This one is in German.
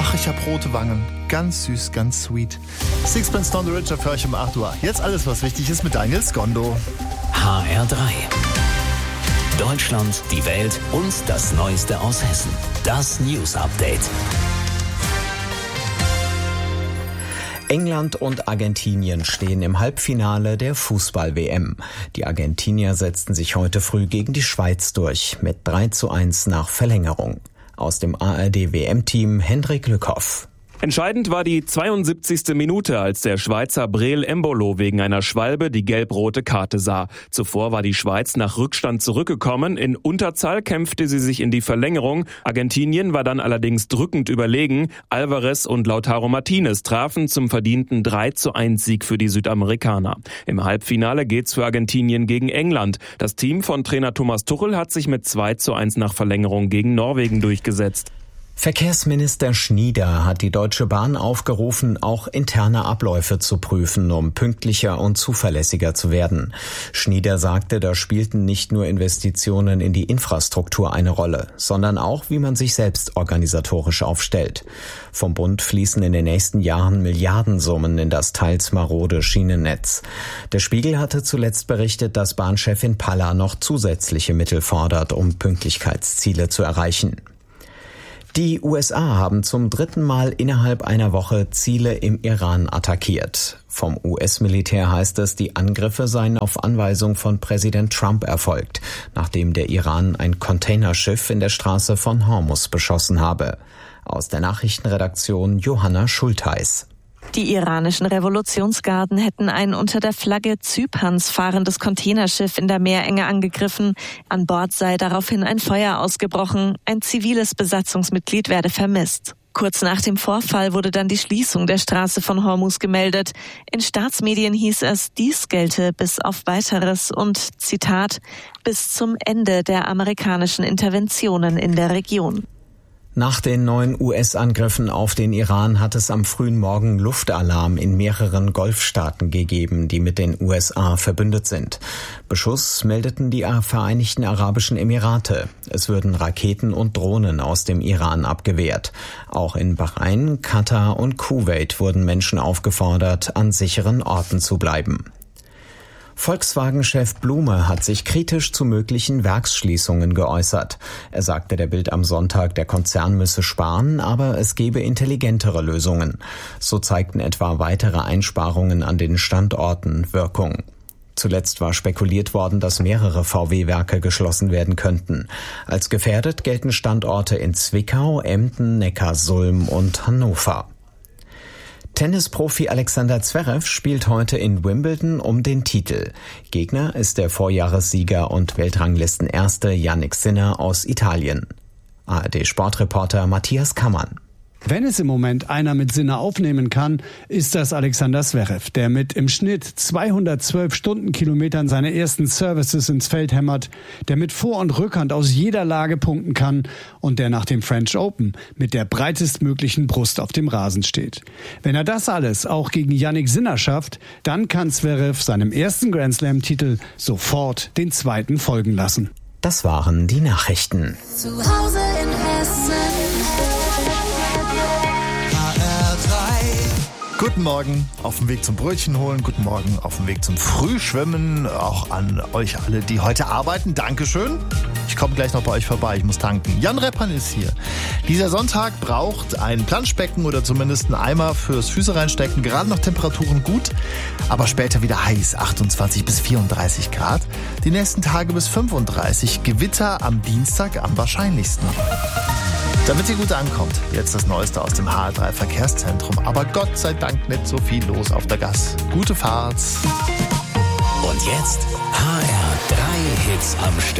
Ach, ich hab rote Wangen. Ganz süß, ganz sweet. Sixpence None the Richer für euch um 8 Uhr. Jetzt alles, was wichtig ist mit Daniel Skondo. HR3. Deutschland, die Welt und das Neueste aus Hessen. Das News Update. England und Argentinien stehen im Halbfinale der Fußball-WM. Die Argentinier setzten sich heute früh gegen die Schweiz durch, mit 3:1 nach Verlängerung. Aus dem ARD-WM-Team Hendrik Lückhoff. Entscheidend war die 72. Minute, als der Schweizer Breel Embolo wegen einer Schwalbe die gelb-rote Karte sah. Zuvor war die Schweiz nach Rückstand zurückgekommen. In Unterzahl kämpfte sie sich in die Verlängerung. Argentinien war dann allerdings drückend überlegen. Alvarez und Lautaro Martinez trafen zum verdienten 3:1 Sieg für die Südamerikaner. Im Halbfinale geht's für Argentinien gegen England. Das Team von Trainer Thomas Tuchel hat sich mit 2:1 nach Verlängerung gegen Norwegen durchgesetzt. Verkehrsminister Schnieder hat die Deutsche Bahn aufgerufen, auch interne Abläufe zu prüfen, um pünktlicher und zuverlässiger zu werden. Schnieder sagte, da spielten nicht nur Investitionen in die Infrastruktur eine Rolle, sondern auch, wie man sich selbst organisatorisch aufstellt. Vom Bund fließen in den nächsten Jahren Milliardensummen in das teils marode Schienennetz. Der Spiegel hatte zuletzt berichtet, dass Bahnchefin Palla noch zusätzliche Mittel fordert, um Pünktlichkeitsziele zu erreichen. Die USA haben zum 3. Mal innerhalb einer Woche Ziele im Iran attackiert. Vom US-Militär heißt es, die Angriffe seien auf Anweisung von Präsident Trump erfolgt, nachdem der Iran ein Containerschiff in der Straße von Hormuz beschossen habe. Aus der Nachrichtenredaktion Johanna Schultheis. Die iranischen Revolutionsgarden hätten ein unter der Flagge Zyperns fahrendes Containerschiff in der Meerenge angegriffen. An Bord sei daraufhin ein Feuer ausgebrochen. Ein ziviles Besatzungsmitglied werde vermisst. Kurz nach dem Vorfall wurde dann die Schließung der Straße von Hormuz gemeldet. In Staatsmedien hieß es, dies gelte bis auf Weiteres und, Zitat, bis zum Ende der amerikanischen Interventionen in der Region. Nach den neuen US-Angriffen auf den Iran hat es am frühen Morgen Luftalarm in mehreren Golfstaaten gegeben, die mit den USA verbündet sind. Beschuss meldeten die Vereinigten Arabischen Emirate. Es würden Raketen und Drohnen aus dem Iran abgewehrt. Auch in Bahrain, Katar und Kuwait wurden Menschen aufgefordert, an sicheren Orten zu bleiben. Volkswagen-Chef Blume hat sich kritisch zu möglichen Werksschließungen geäußert. Er sagte der Bild am Sonntag, der Konzern müsse sparen, aber es gebe intelligentere Lösungen. So zeigten etwa weitere Einsparungen an den Standorten Wirkung. Zuletzt war spekuliert worden, dass mehrere VW-Werke geschlossen werden könnten. Als gefährdet gelten Standorte in Zwickau, Emden, Neckarsulm und Hannover. Tennisprofi Alexander Zverev spielt heute in Wimbledon um den Titel. Gegner ist der Vorjahressieger und Weltranglistenerste Jannik Sinner aus Italien. ARD-Sportreporter Matthias Kammann. Wenn es im Moment einer mit Sinner aufnehmen kann, ist das Alexander Zverev, der mit im Schnitt 212 Stundenkilometern seine ersten Services ins Feld hämmert, der mit Vor- und Rückhand aus jeder Lage punkten kann und der nach dem French Open mit der breitestmöglichen Brust auf dem Rasen steht. Wenn er das alles auch gegen Jannik Sinner schafft, dann kann Zverev seinem ersten Grand Slam-Titel sofort den zweiten folgen lassen. Das waren die Nachrichten. Zu Hause in Hessen. Guten Morgen auf dem Weg zum Brötchen holen, guten Morgen auf dem Weg zum Frühschwimmen, auch an euch alle, die heute arbeiten. Dankeschön. Ich komme gleich noch bei euch vorbei, ich muss tanken. Jan Reppan ist hier. Dieser Sonntag braucht ein Planschbecken oder zumindest einen Eimer fürs Füße reinstecken. Gerade noch Temperaturen gut, aber später wieder heiß, 28 bis 34 Grad. Die nächsten Tage bis 35, Gewitter am Dienstag am wahrscheinlichsten. Damit ihr gut ankommt, jetzt das Neueste aus dem HR3 Verkehrszentrum. Aber Gott sei Dank nicht so viel los auf der Gas. Gute Fahrt. Und jetzt HR3 Hits am Stück.